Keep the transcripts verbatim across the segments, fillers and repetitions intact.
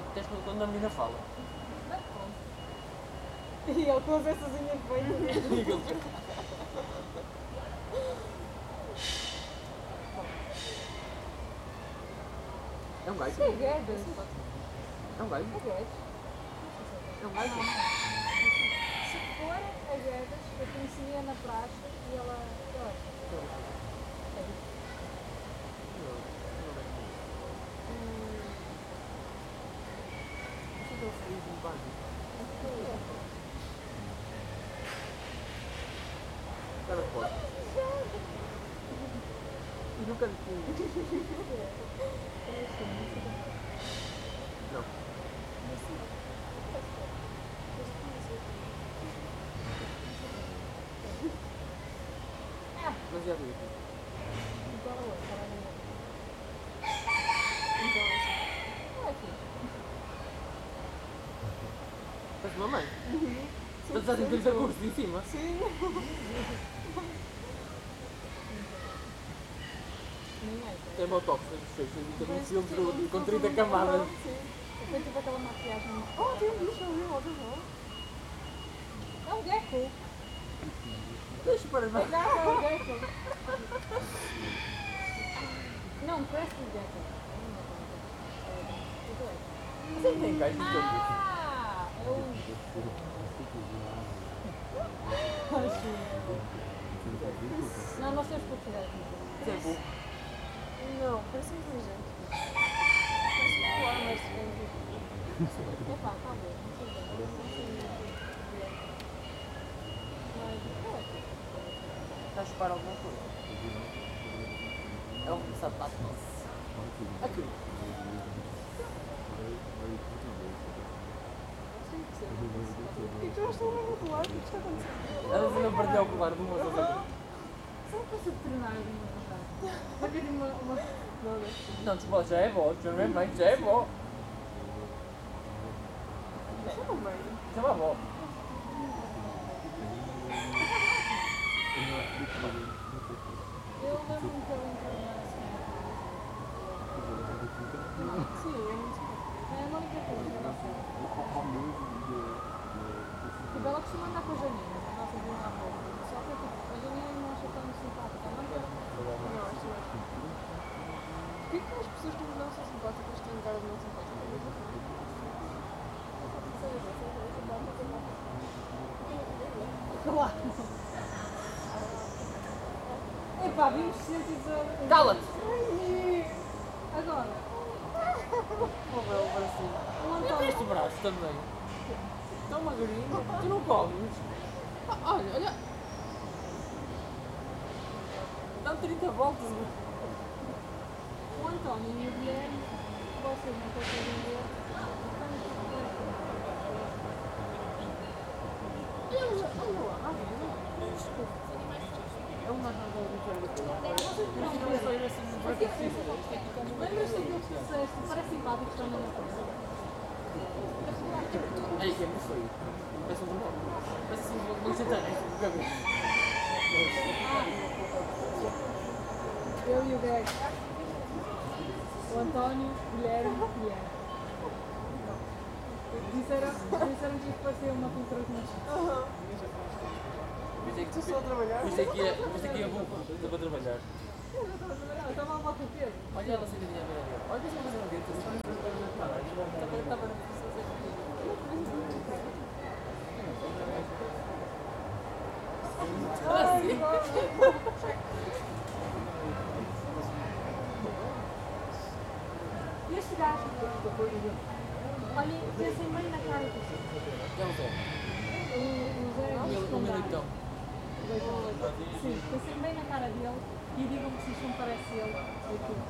tens quando a menina fala. E ele com as essas unhas bem. É um gajo? Isso é guedas. É um gajo? É guedas. É um gajo? Se for a guedas, eu conhecia na praça e ela... ela é Cara, pode. E no cantinho? Não. Mas já vi. igual a outra, ela não é. Então, assim, não é aqui. Parece uma mãe. Estás a sentir o curso em cima? Sim. É botox, tem um filtro com trinta camadas. Sim. Depois tive aquela maquiagem. Oh, tem um bicho ali, ó, tem um. É um gecko. Deixa para ver. Não, é um gecko. Não, parece um gecko. Você tem gajo de todo isso? Ah, é o... Não, nós temos pouco cuidado. Você é burro. Não, parece inteligente. Parece popular, mas é inteligente. Epá, tá bom. Não sei bem. Não sei bem. Mas, é. Está a chupar alguma coisa? É um sapato nosso. Aqui. E tu estás no mesmo lado? O que está acontecendo? Ela não perdeu o colar de uma das outras. Será que vai ser veterinário de uma vontade? Vai vir uma... uma... Não, não. Não, tipo, já é bom, já não é bem, já é bom. Chama bem. Já é bom. Eu lembro-me que ele entrou na semana. Sim, é muito bom. É a única coisa que ela fez. Tipo, ela costuma andar com a Janina, a nossa vizinha à porta. Só que tipo, a Janina não acha tão simpática. Não quer. Não, acho que por que as pessoas que não são simpáticas têm cara de não simpáticas? Claro! Epá, vimos sentidos a... Cala-te! Agora, Oh, meu, assim. o Eu António... este braço também. Tão magrinho. Tu não comes. Ah, olha, olha. Dá trinta voltas. O António e o Guilherme, vocês não conseguem ver. Eles, olha lá, ah, É uma razão diferente. Não sei assim, vai ter que ser. lembras-te daquilo que tu disseste? Parece simpático também na coisa. Ai, que é muito feio. Parece um demônio. Parece assim, muito satânico. Eu e o Greg. O António, Guilherme e Guilherme. Disseram, disseram que isto parecia uma pintura de machista. Pensei que estou a trabalhar. Pensei que ia, pensei que ia burro. Estou para trabalhar. Eu não estava a trabalhar, eu estava a levar com o Pedro. Olha ela sentadinha a ver a ver. Olha, deixa eu fazer um dentro. Também estava na posição Ai, e este gajo? Olha, pensem bem na cara dele. Já não sei. O Zé O militão. Sim, pensem bem na cara dele e digam-me se isto não parece ele ou aquilo.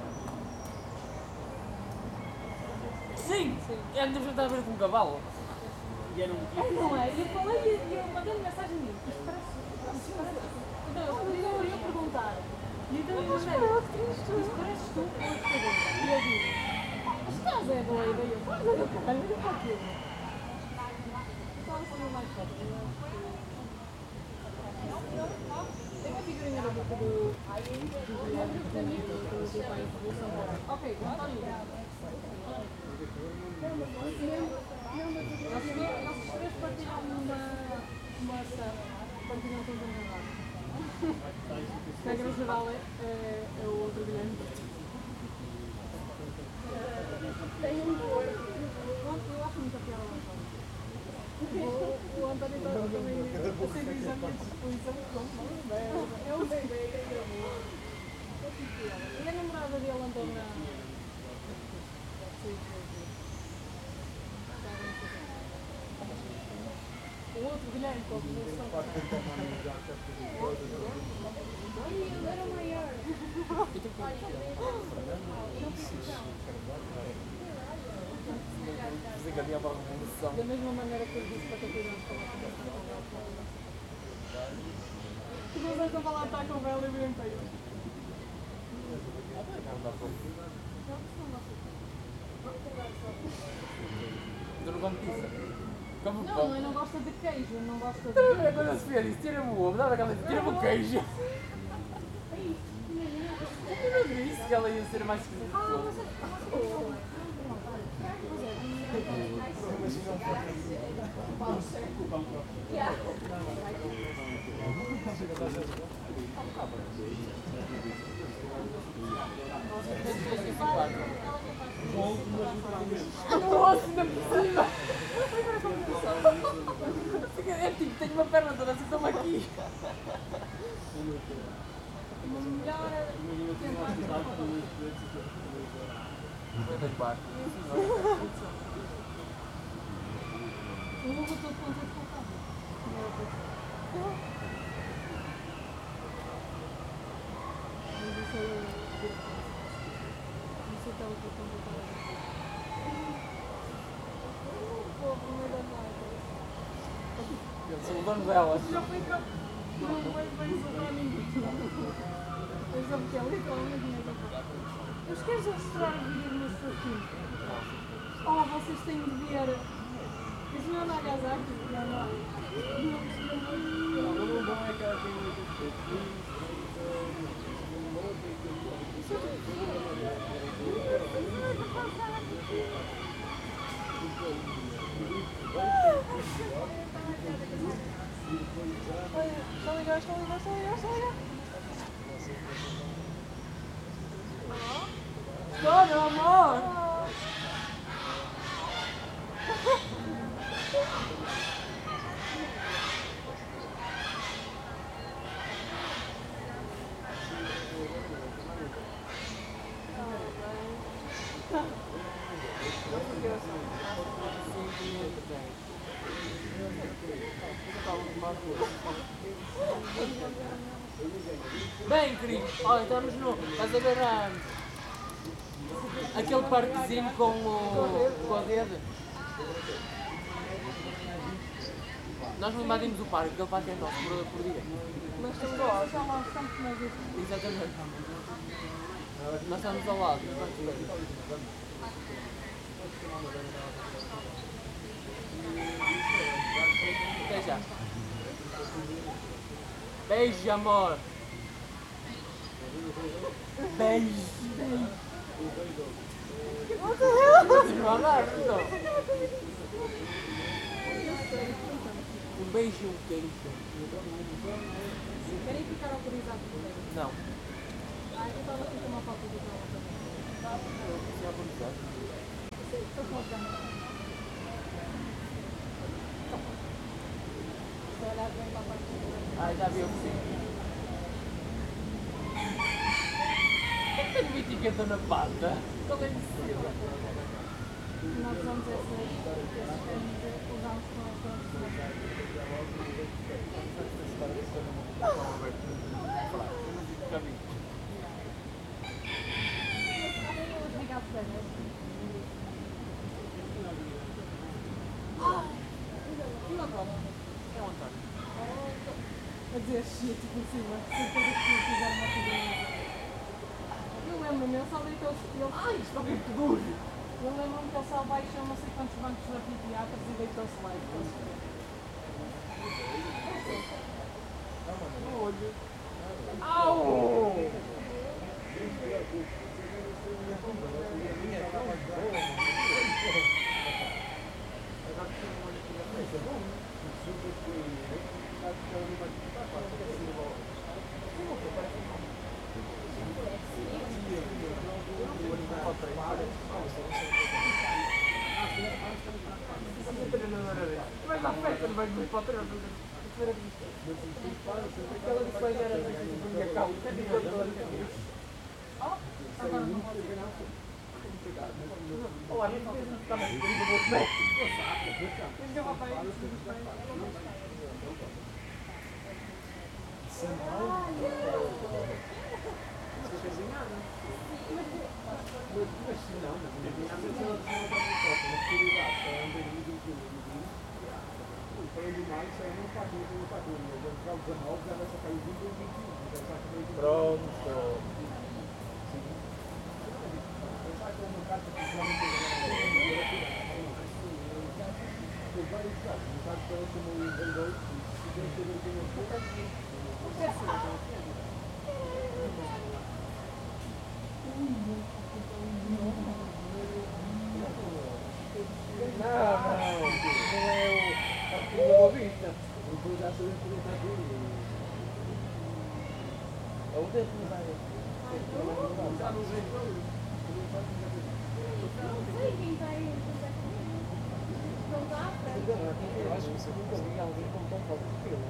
Sim! É que estar a ver com um cavalo. E era um É, não é? Eu falei e eu mandei-lhe mensagem dele. Isto parece. Isto parece. Então, eu ia perguntar. E então eu mandei. Isto parece tu ou esta pergunta? E eu digo: estás é doida? E eu: estás é doida? Olha, olha para aquilo. Estava a ser mais forte. Tem a figurinha da boca do. Do Guilherme, do pai de Bolsonaro. Ok, António. regra geral é, é, é o outro Guilherme. Tem um corpo. Eu acho muita piada ao António. O, o António está também a ser exame de disposição como merda. É um bebê, é amor. E a namorada dele andou na. O outro Guilherme, com a evolução. Ele era maior. Da mesma maneira que eu disse para ter cuidado com a tu não vais a falar estar com o Belo e virem para ele. Tu não comes pizza? Como Não, pão? eu não gosto de queijo, eu não gosto de... Quando a Sofia disse, tira-me o ovo, dá aquela tira-me o queijo. Eu não disse que ela ia ser mais esquisita. Ah, mas é... Nossa, ainda por cima! É tipo, tenho uma perna toda assim, toma aqui! Uma melhor... O Hugo todo contente com o carro. Mas isso é... Isso é tão complicado. Pô, primeiro andar. Eu sou o dono delas. Já foi cá. Não vai bem soltar ninguém. Eu só porque é literalmente nada. Mas queres mostrar o vídeo no seu filho? Oh, vocês têm de ver. Isso não é Nagasaki? Não, não. O bom é que ela tem muito Está a ligar, está a ligar, está a ligar, está a ligar. Estou, amor! Bem, querido, olha, estamos no. Estás a ver a, aquele parquezinho com, o, com a rede? Nós não invadimos o parque, aquele parque é nosso por, por dia. Mas tu gostas, já lá estamos mais isso. Exatamente. Nós estamos ao lado. Até já. Beijo, amor. Beijo. Continua a dar, então. Um beijo e um queijo. Querem ficar autorizados por ele? Não. Ah, eu estava aqui com uma foto do João também. Você é autorizado? Sim, estou com a câmera. Se olhar bem para a parte de Ah, já viu que sim. Tenho uma etiqueta na pata. Qual é que se nós usamos esses esses usamos com a a dizer shit por cima, certeza que fizeram uma coisa. Eu lembro-me, ele só deitou-se. Ele... Ai, isto é muito duro! Eu lembro-me que ele só baixou não sei quantos bancos de anfiteatros e deitou-se lá. Au! Mas a festa não vai muito para trás. Aquela que vai era a minha calma. Agora não pode. Olá, não está muito também. Eu vou comer. Eu vou para aí. Pronto. Não, não, não é o arquivo da bobista. Eu já sabia que ele está aqui. É o tempo que vai. Já não sei. Não sei quem está aí. Não dá à frente. Eu acho que se eu conseguir alguém com tão pouco que eu.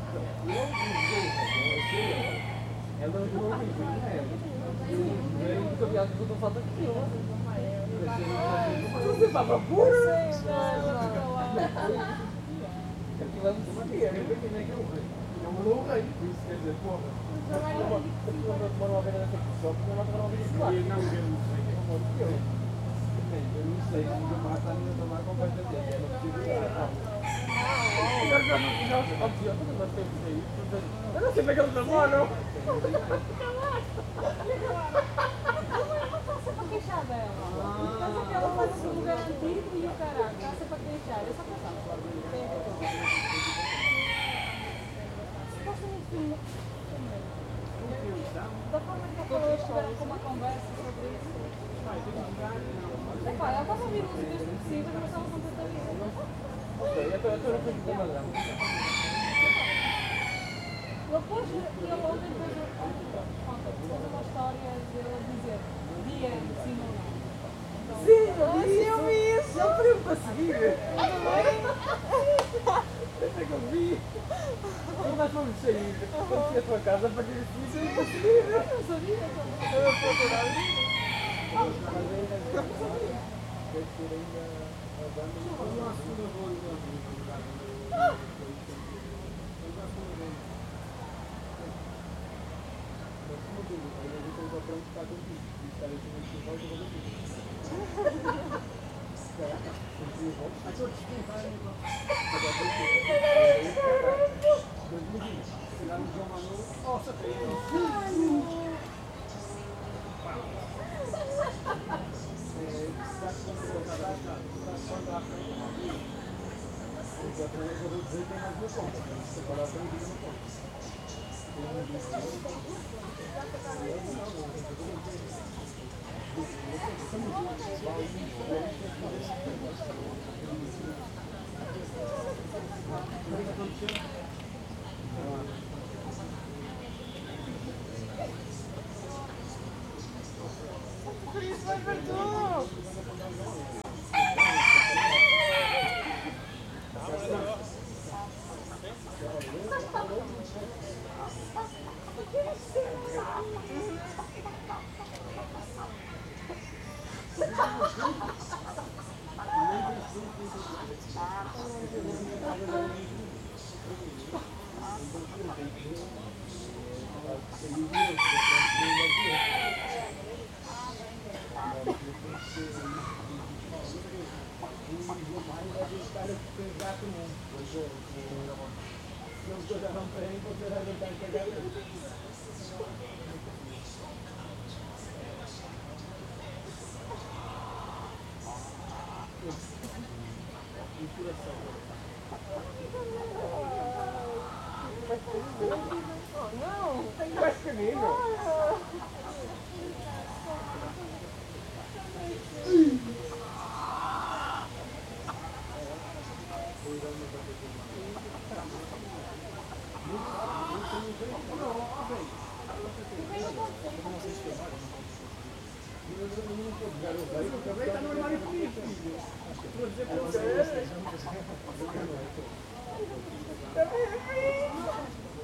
Ela não me viu, né? Eu nunca vi alguém com tão falta que eu. Você vai pra pura? Aquilo é muito maneiro. É um louco aí. Isso quer dizer, porra. Demora uma vez nessa pessoa, porque ela demora uma vez lá. Eu não sei. Eu não sei se o Marta ainda tomar a conversa dele. Eu não consigo dar. Eu já não sei. Eu não sei isso. Eu não sei como é que eles namoram. Queixar dela. Mas é que ela faz um lugar antigo e o caralho, está sempre a queixar. Eu só pensava. Supostamente filme. Da forma que ela estiveram com uma conversa sobre isso. Epá, ela estava a ouvir músicas depressivas, mas estava completamente. Ok, eu estou no fim de semana. Depois, ele ontem fez uma história de ele dizer dia sim ou não. Sim, eu vi isso! Ele pediu para seguir! Esse é que eu vi! Quando nós fomos sair, quando fui à tua casa, para ter esse vídeo para seguir! Eu não sabia, Eu não estou a adorar isso! Mas ainda deve ser ainda a banda. Também está no armário comigo, filho. Estou a dizer para vocês. Também é filho.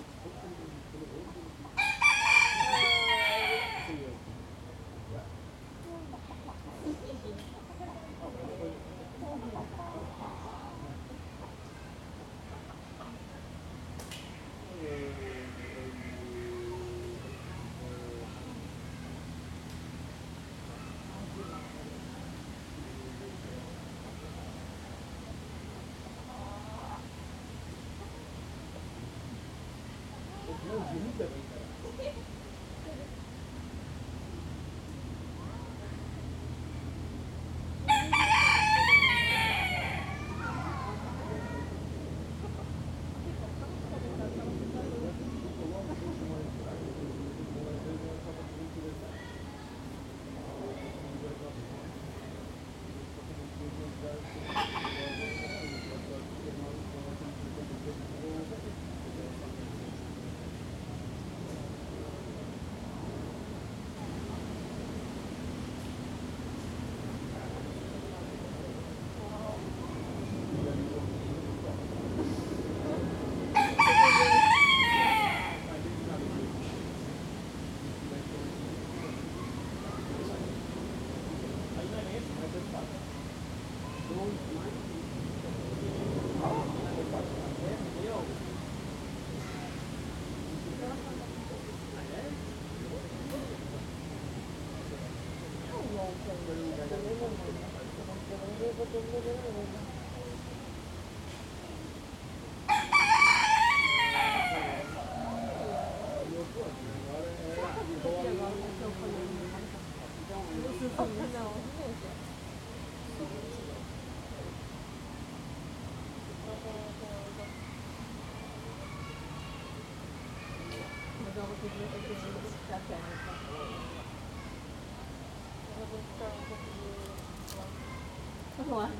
Vamos lá.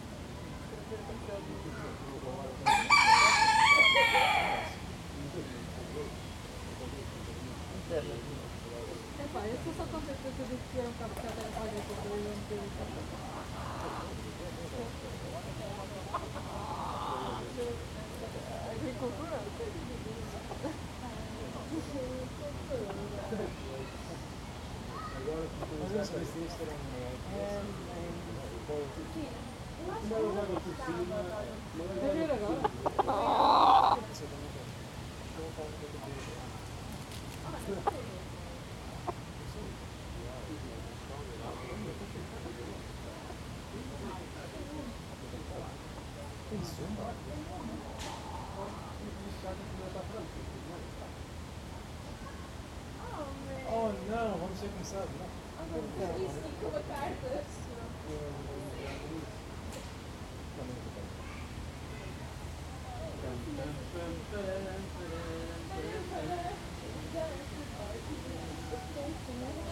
Epá, eu estou só contente que eu disse que era um bocado chato a fazer porque eu não tenho agricultura? Agora, mas acho que isso será Vai ver agora? Oh não, vamos ter começado, não? Isso fica uma carta. Pam, pam, pam, pam, pam, pam.